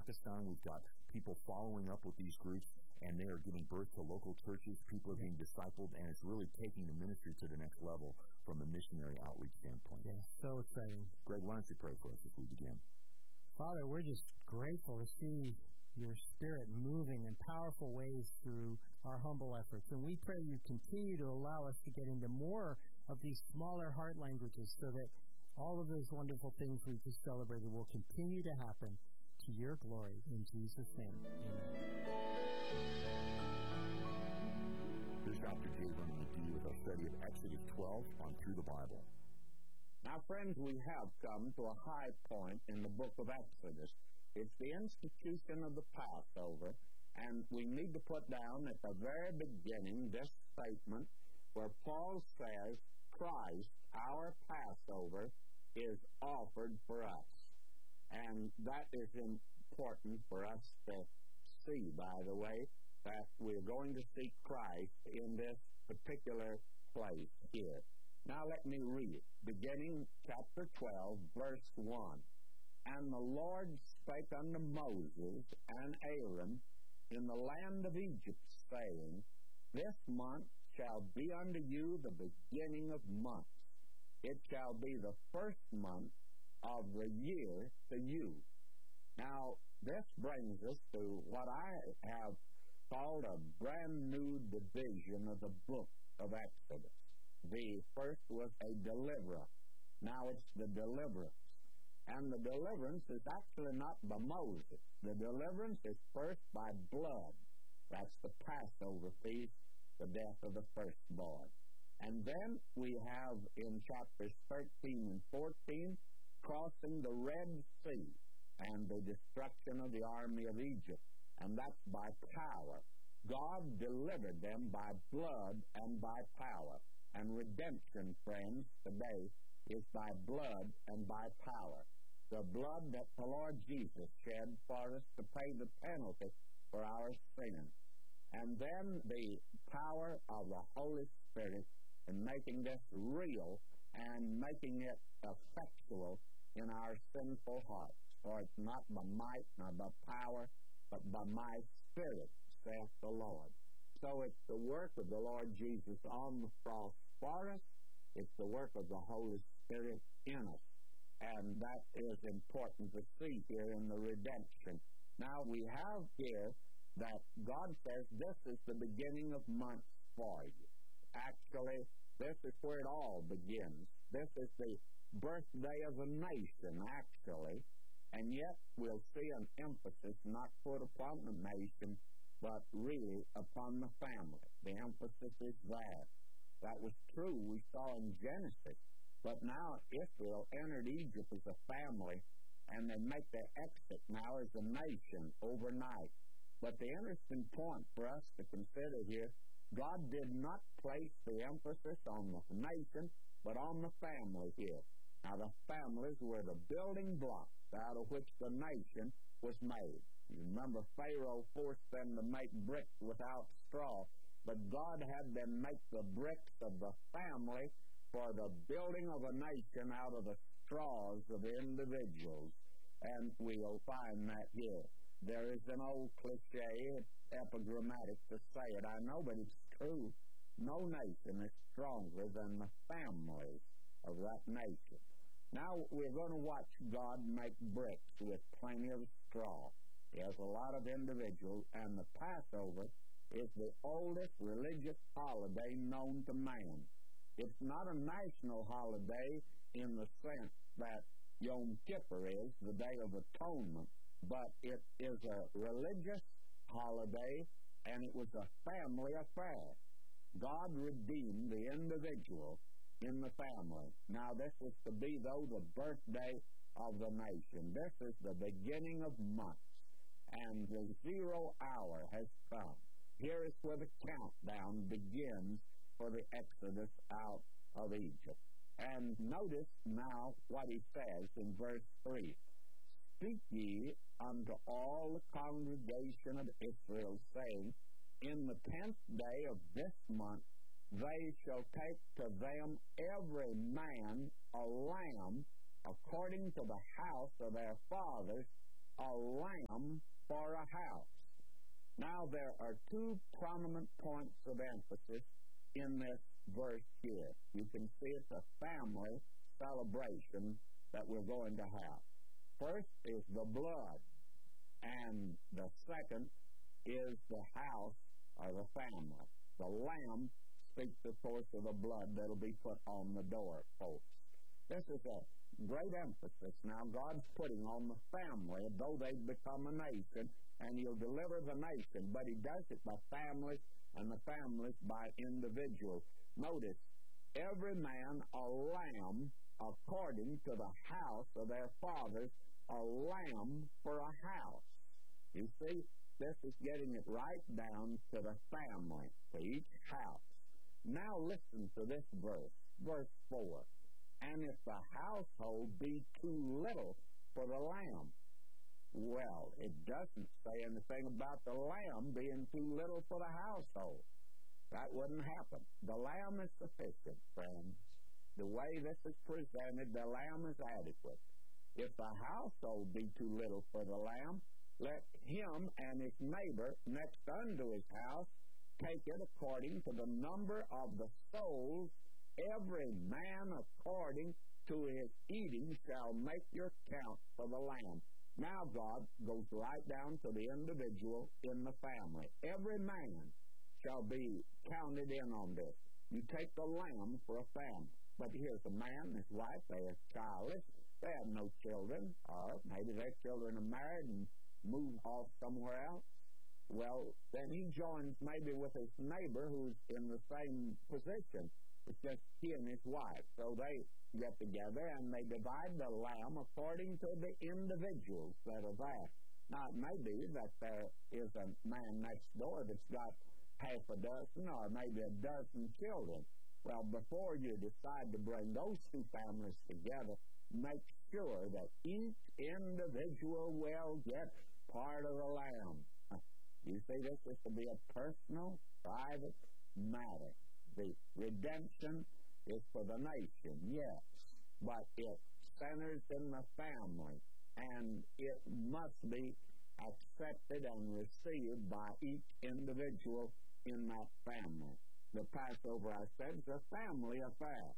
Pakistan. We've got people following up with these groups, and they are giving birth to local churches. People are being discipled, and it's really taking the ministry to the next level from a missionary outreach standpoint. Yeah, so exciting. Greg, why don't you pray for us as we begin? Father, we're just grateful to see your Spirit moving in powerful ways through our humble efforts. And we pray you continue to allow us to get into more of these smaller heart languages so that all of those wonderful things we just celebrated will continue to happen to your glory. In Jesus' name, amen. Here's Dr. J. Vernon McGee with our study of Exodus 12 on Through the Bible. Now, friends, we have come to a high point in the book of Exodus. It's the institution of the Passover, and we need to put down at the very beginning this statement where Paul says, Christ, our Passover, is offered for us. And that is important for us to see, by the way, that we're going to see Christ in this particular place here. Now let me read, beginning chapter 12, verse 1. And the Lord spake unto Moses and Aaron in the land of Egypt, saying, This month shall be unto you the beginning of months. It shall be the first month of the year to you. Now, this brings us to what I have called a brand new division of the book of Exodus. The first was a deliverer. Now it's the deliverance. And the deliverance is actually not by Moses. The deliverance is first by blood. That's the Passover feast, the death of the firstborn. And then we have in chapters 13 and 14, crossing the Red Sea and the destruction of the army of Egypt. And that's by power. God delivered them by blood and by power. And redemption, friends, today is by blood and by power. The blood that the Lord Jesus shed for us to pay the penalty for our sins. And then the power of the Holy Spirit in making this real and making it effectual in our sinful hearts. For it's not by might nor by power, but by my Spirit, saith the Lord. So it's the work of the Lord Jesus on the cross for us. It's the work of the Holy Spirit in us. And that is important to see here in the redemption. Now we have here that God says this is the beginning of months for you. Actually, this is where it all begins. This is the birthday of a nation, actually. And yet we'll see an emphasis not put upon the nation, but really upon the family. The emphasis is there. That was true we saw in Genesis. But now Israel entered Egypt as a family, and they make their exit now as a nation overnight. But the interesting point for us to consider here, God did not place the emphasis on the nation, but on the family here. Now the families were the building blocks out of which the nation was made. You remember Pharaoh forced them to make bricks without straw, but God had them make the bricks of the family for the building of a nation out of the straws of individuals. And we'll find that here. There is an old cliche, it's epigrammatic to say it, I know, but it's true. No nation is stronger than the families of that nation. Now we're going to watch God make bricks with plenty of straw. He has a lot of individuals, and the Passover is the oldest religious holiday known to man. It's not a national holiday in the sense that Yom Kippur is, the Day of Atonement, but it is a religious holiday, and it was a family affair. God redeemed the individual in the family. Now, this is to be, though, the birthday of the nation. This is the beginning of months, and the 0 hour has come. Here is where the countdown begins for the exodus out of Egypt. And notice now what he says in verse 3. Speak ye unto all the congregation of Israel, saying, In the 10th day of this month they shall take to them every man a lamb according to the house of their fathers, a lamb for a house. Now, there are two prominent points of emphasis in this verse here. You can see it's a family celebration that we're going to have. First is the blood, and the second is the house or the family. The lamb speaks, of course, of the blood that'll be put on the door, folks. This is a great emphasis now God's putting on the family, though they've become a nation, and He'll deliver the nation, but He does it by families, and the families by individuals. Notice, every man a lamb according to the house of their fathers, a lamb for a house. You see, this is getting it right down to the family, to each house. Now listen to this verse, verse 4. And if the household be too little for the lamb, well, it doesn't say anything about the lamb being too little for the household. That wouldn't happen. The lamb is sufficient, friends. The way this is presented, the lamb is adequate. If the household be too little for the lamb, let him and his neighbor next unto his house take it according to the number of the souls. Every man according to his eating shall make your count for the lamb. Now God goes right down to the individual in the family. Every man shall be counted in on this. You take the lamb for a family. But here's a man and his wife. They are childless. They have no children. Or maybe their children are married and moved off somewhere else. Well, then he joins maybe with his neighbor who's in the same position. It's just he and his wife. So they get together and they divide the lamb according to the individuals that are there. Now, it may be that there is a man next door that's got half a dozen or maybe a dozen children. Well, before you decide to bring those two families together, make sure that each individual will get part of the lamb. You see, this is to be a personal, private matter. The redemption is for the nation, yes, but it centers in the family, and it must be accepted and received by each individual in that family. The Passover, I said, is a family affair.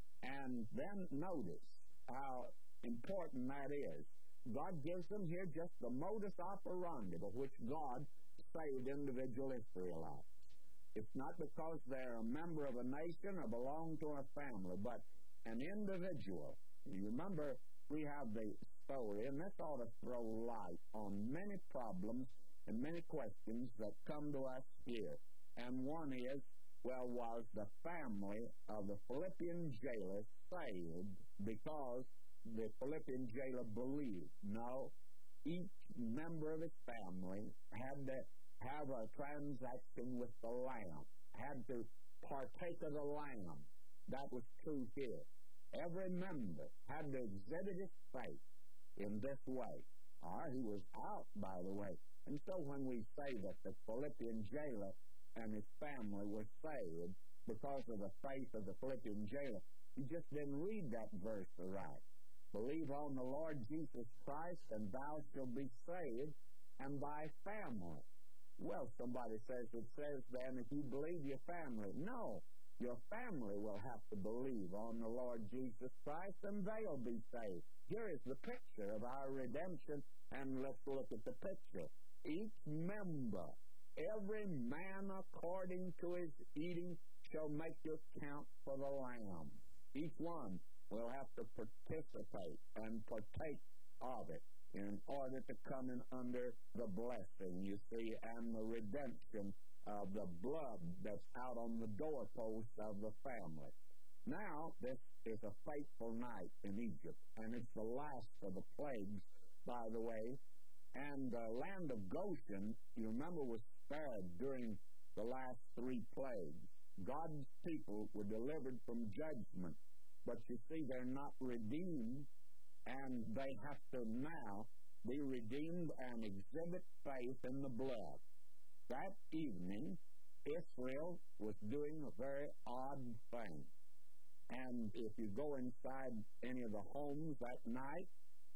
And then notice how important that is. God gives them here just the modus operandi by which God saved individual Israelites. It's not because they're a member of a nation or belong to a family, but an individual. You remember, we have the story, and this ought to throw light on many problems and many questions that come to us here. And one is, well, was the family of the Philippian jailer saved because the Philippian jailer believed? No. Each member of his family had to have a transaction with the lamb, had to partake of the lamb. That was true here. Every member had to exhibit his faith in this way. He was out, by the way. And so when we say that the Philippian jailer and his family were saved because of the faith of the Philippian jailer, you just didn't read that verse right. Believe on the Lord Jesus Christ, and thou shalt be saved, and thy family. Well, somebody says, it says then, if you believe your family. No, your family will have to believe on the Lord Jesus Christ, and they'll be saved. Here is the picture of our redemption, and let's look at the picture. Each member, every man according to his eating, shall make your count for the lamb. Each one will have to participate and partake of it in order to come in under the blessing, you see, and the redemption of the blood that's out on the doorpost of the family. Now, this is a fateful night in Egypt, and it's the last of the plagues, by the way. And the land of Goshen, you remember, was spared during the last 3 plagues. God's people were delivered from judgment, but you see, they're not redeemed, and they have to now be redeemed and exhibit faith in the blood. That evening, Israel was doing a very odd thing. And if you go inside any of the homes that night,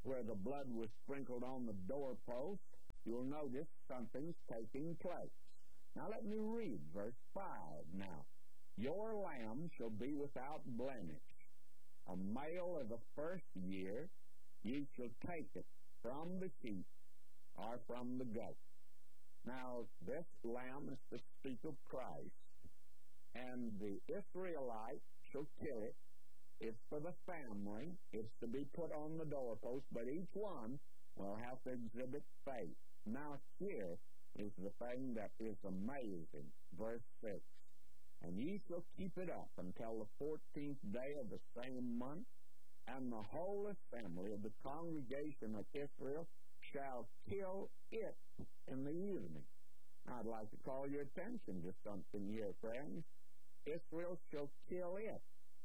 where the blood was sprinkled on the doorpost, you'll notice something's taking place. Now let me read verse 5 now. Your lamb shall be without blemish. A male of the first year, ye shall take it from the sheep or from the goat. Now, this lamb is the speak of Christ, and the Israelite shall kill it. It's for the family. It's to be put on the doorpost, but each one will have to exhibit faith. Now, here is the thing that is amazing. Verse 6. And ye shall keep it up until the 14th day of the same month, and the whole assembly of the congregation of Israel shall kill it in the evening. Now, I'd like to call your attention to something here, friends. Israel shall kill it.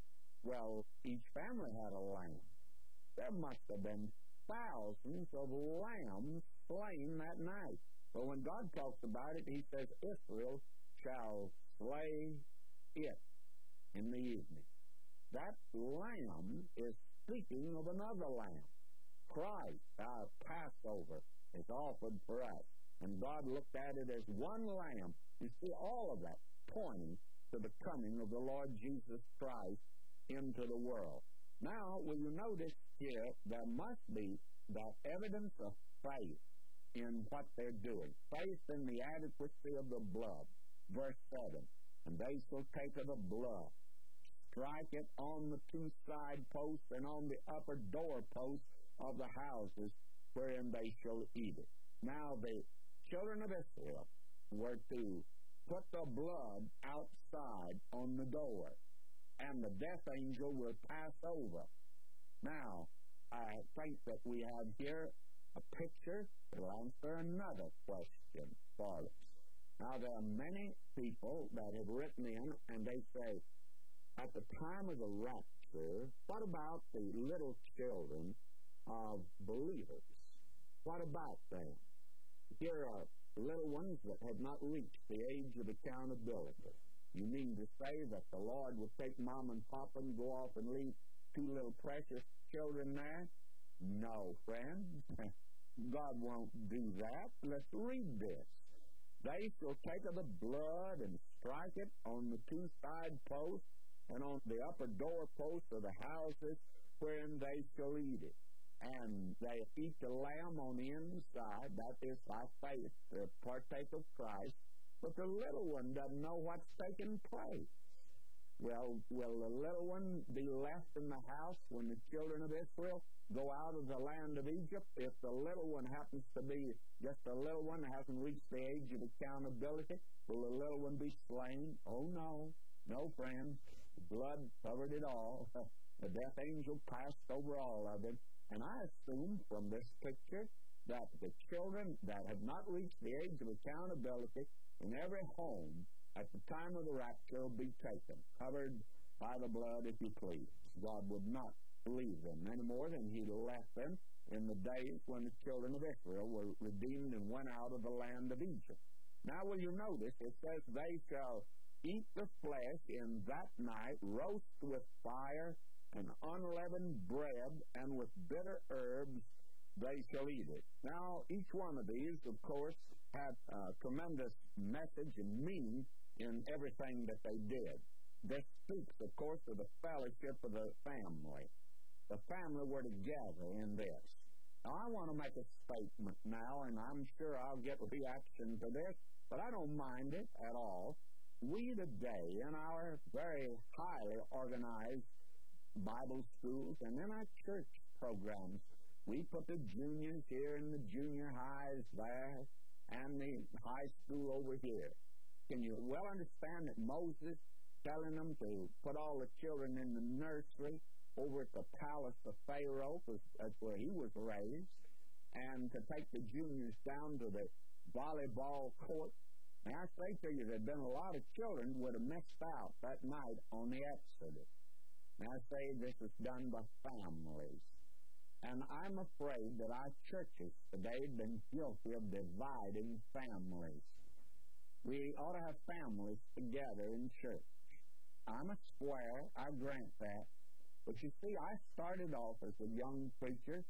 Well, each family had a lamb. There must have been thousands of lambs slain that night. But when God talks about it, he says, Israel shall slay it in the evening. That lamb is speaking of another lamb. Christ, our Passover, is offered for us. And God looked at it as one lamb. You see, all of that pointing to the coming of the Lord Jesus Christ into the world. Now, will you notice here, there must be that evidence of faith in what they're doing. Faith in the adequacy of the blood. Verse 7, and they shall take of the blood, strike it on the two side posts and on the upper door posts of the houses wherein they shall eat it. Now, the children of Israel were to put the blood outside on the door, and the death angel will pass over. Now, I think that we have here a picture that will answer another question for us. Now, there are many people that have written in, and they say, at the time of the rapture, what about the little children of believers? What about them? Here are little ones that have not reached the age of accountability. You mean to say that the Lord will take mom and papa and go off and leave two little precious children there? No, friend. God won't do that. Let's read this. They shall take of the blood and strike it on the two side posts and on the upper door posts of the houses wherein they shall eat it. And they eat the lamb on the inside, that is by faith, to partake of Christ. But the little one doesn't know what's taking place. Well, will the little one be left in the house when the children of Israel go out of the land of Egypt? If the little one happens to be just a little one that hasn't reached the age of accountability, will the little one be slain? Oh, no. No, friends. Blood covered it all. The death angel passed over all of them. And I assume from this picture that the children that have not reached the age of accountability in every home at the time of the rapture will be taken, covered by the blood, if you please. God would not leave them any more than he left them in the days when the children of Israel were redeemed and went out of the land of Egypt. Now, will you notice, it says, they shall eat the flesh in that night, roast with fire and unleavened bread, and with bitter herbs they shall eat it. Now, each one of these, of course, had a tremendous message and meaning in everything that they did. This speaks, of course, of the fellowship of the family. The family were together in this. Now, I want to make a statement now, and I'm sure I'll get reaction to this, but I don't mind it at all. We today, in our very highly organized Bible schools and in our church programs, we put the juniors here and the junior highs there and the high school over here. Can you well understand that Moses telling them to put all the children in the nursery over at the palace of Pharaoh, because that's where he was raised, and to take the juniors down to the volleyball court? And I say to you, there'd been a lot of children would have missed out that night on the Exodus. And I say this is done by families. And I'm afraid that our churches today have been guilty of dividing families. We ought to have families together in church. I'm a square, I grant that. But you see, I started off as a young preacher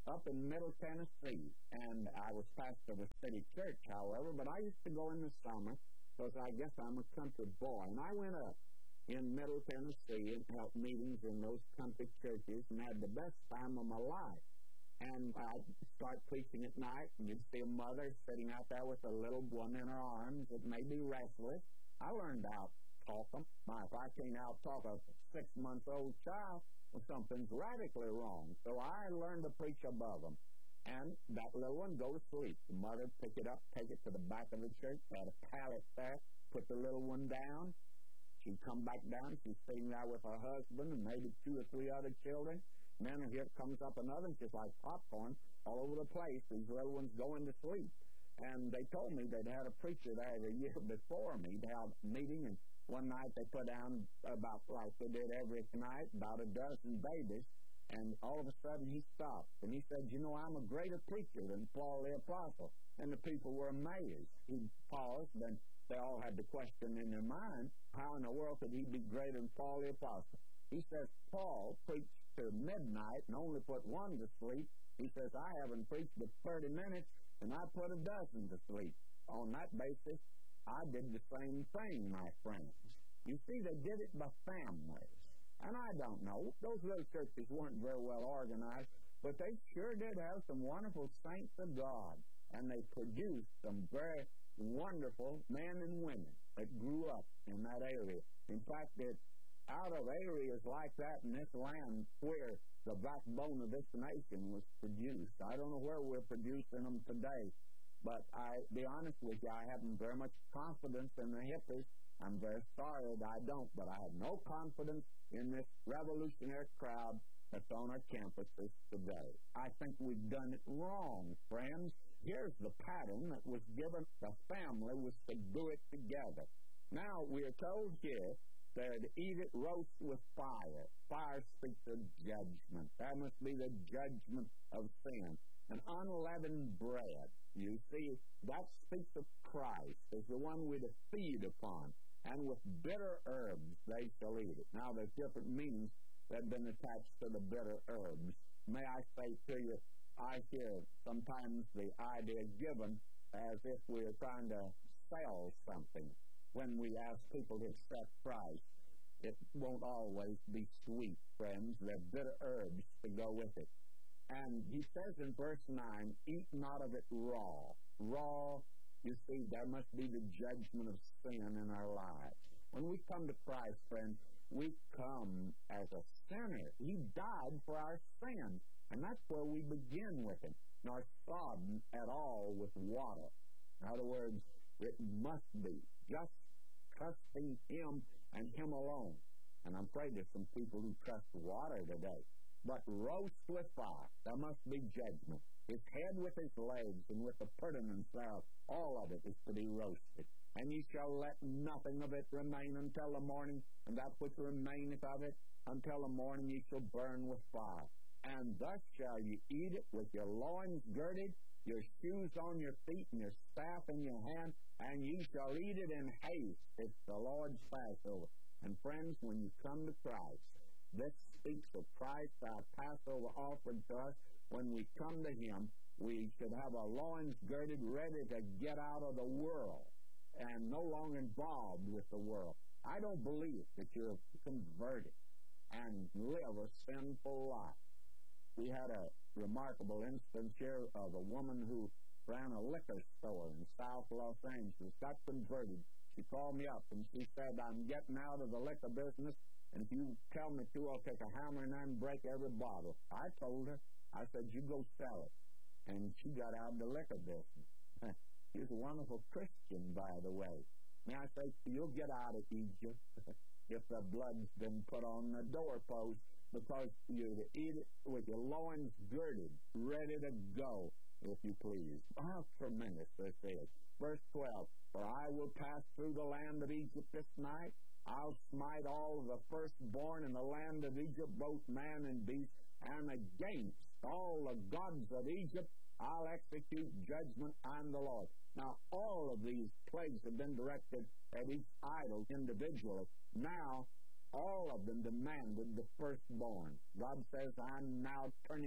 up in Middle Tennessee, and I was pastor of a city church, however, but I used to go in the summer because I guess I'm a country boy, and I went up in Middle Tennessee and held meetings in those country churches and had the best time of my life. And I'd start preaching at night, and you'd see a mother sitting out there with a little one in her arms that may be restless. I learned to out-talk them. If I can't out-talk a 6-month-old child, well, something's radically wrong. So I learned to preach above them. And that little one go to sleep. The mother pick it up, take it to the back of the church, had a pallet there, put the little one down. She'd come back down. She's sitting there with her husband and maybe 2 or 3 other children. And then here comes up another, just like popcorn, all over the place. These little ones going to sleep. And they told me they'd had a preacher there the year before me to have a meeting, and one night they put down about, like they did every night, about a dozen babies, and all of a sudden he stopped. And he said, you know, I'm a greater preacher than Paul the Apostle. And the people were amazed. He paused, and they all had the question in their mind, how in the world could he be greater than Paul the Apostle? He says, Paul preached to midnight and only put 1 to sleep. He says, I haven't preached but 30 minutes, and I put a dozen to sleep. On that basis, I did the same thing, my friends. You see, they did it by families. And I don't know. Those little churches weren't very well organized, but they sure did have some wonderful saints of God. And they produced some very wonderful men and women that grew up in that area. In fact, it's out of areas like that in this land where the backbone of this nation was produced. I don't know where we're producing them today, but be honest with you, I haven't very much confidence in the hippies. I'm very sorry that I don't, but I have no confidence in this revolutionary crowd that's on our campuses today. I think we've done it wrong, friends. Here's the pattern that was given. The family was to do it together. Now, we are told here they're to eat it roast with fire. Fire speaks of judgment. That must be the judgment of sin. An unleavened bread, you see, that speaks of Christ as the one we're to feed upon. And with bitter herbs they shall eat it. Now, there's different meanings that have been attached to the bitter herbs. May I say to you, I hear sometimes the idea given as if we're trying to sell something. When we ask people to accept Christ, it won't always be sweet, friends. There are bitter herbs to go with it. And he says in verse 9, eat not of it raw. Raw, you see, there must be the judgment of sin in our lives. When we come to Christ, friends, we come as a sinner. He died for our sin. And that's where we begin with him. Nor sodden at all with water. In other words, it must be just trusting him and him alone. And I'm afraid there's some people who trust water today. But roast with fire, there must be judgment. His head with his legs and with the purtenance thereof, all of it is to be roasted. And ye shall let nothing of it remain until the morning, and that which remaineth of it until the morning ye shall burn with fire. And thus shall ye eat it with your loins girded, your shoes on your feet, and your staff in your hand, and ye shall eat it in haste. It's the Lord's Passover. And friends, when you come to Christ, this speaks of Christ, our Passover offered to us. When we come to him, we should have our loins girded, ready to get out of the world and no longer involved with the world. I don't believe that you're converted and live a sinful life. We had a remarkable instance here of a woman who ran a liquor store in South Los Angeles, got converted. She called me up and she said, I'm getting out of the liquor business, and if you tell me to, I'll take a hammer and break every bottle. I told her, I said, you go sell it. And she got out of the liquor business. She was a wonderful Christian, by the way. May I say, you'll get out of Egypt if the blood's been put on the doorpost, because you're to eat it with your loins girded, ready to go, if you please. How tremendous this is. Verse 12, for I will pass through the land of Egypt this night. I'll smite all of the firstborn in the land of Egypt, both man and beast, and against all the gods of Egypt I'll execute judgment. I'm the Lord. Now, all of these plagues have been directed at each idol individually. Now, all of them demanded the firstborn. God says, I'm now turning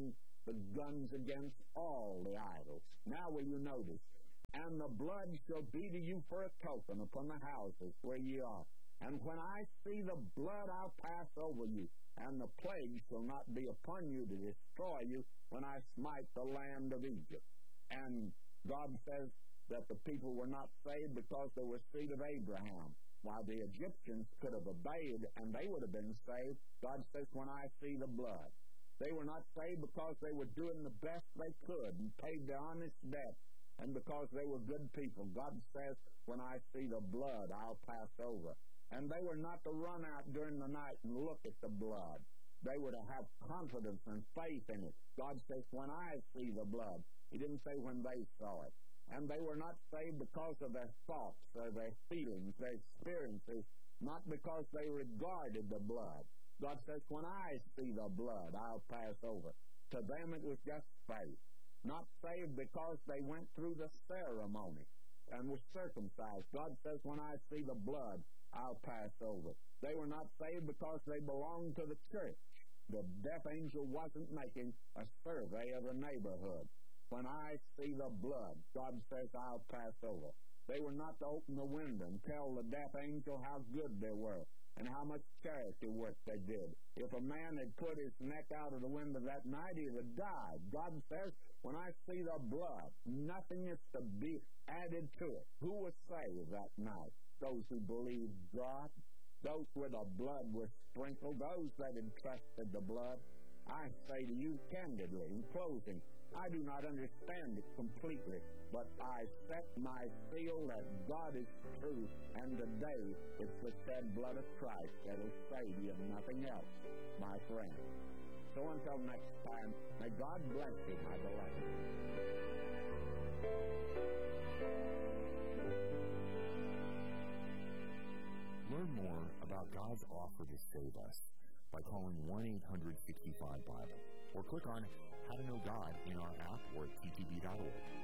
the guns against all the idols. Now will you notice? And the blood shall be to you for a token upon the houses where ye are. And when I see the blood, I'll pass over you, and the plague shall not be upon you to destroy you when I smite the land of Egypt. And God says that the people were not saved because they were seed of Abraham. While the Egyptians could have obeyed and they would have been saved, God says, when I see the blood. They were not saved because they were doing the best they could and paid their honest debt, and because they were good people. God says, when I see the blood, I'll pass over. And they were not to run out during the night and look at the blood. They were to have confidence and faith in it. God says, when I see the blood. He didn't say when they saw it. And they were not saved because of their thoughts or their feelings, their experiences, not because they regarded the blood. God says, when I see the blood, I'll pass over. To them it was just faith. Not saved because they went through the ceremony and were circumcised. God says, when I see the blood, I'll pass over. They were not saved because they belonged to the church. The death angel wasn't making a survey of the neighborhood. When I see the blood, God says, I'll pass over. They were not to open the window and tell the death angel how good they were and how much charity work they did. If a man had put his neck out of the window that night, he would have died. God says, when I see the blood, nothing is to be added to it. Who was saved that night? Those who believed God, those where the blood was sprinkled, those that entrusted the blood. I say to you candidly, in closing, I do not understand it completely, but I set my seal that God is true, and today it's the shed blood of Christ that will save you, nothing else, my friend. So until next time, may God bless you, my beloved. Learn more about God's offer to save us by calling 1-800-65-BIBLE or click on How to Know God in our app or at ttb.org.